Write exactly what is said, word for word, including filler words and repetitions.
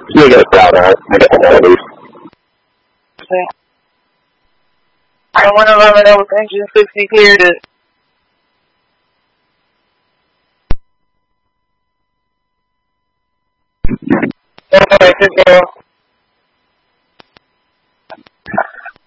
You get a crowd out. I get one of these. I want to run it over engine sixty cleared it. Okay, good deal.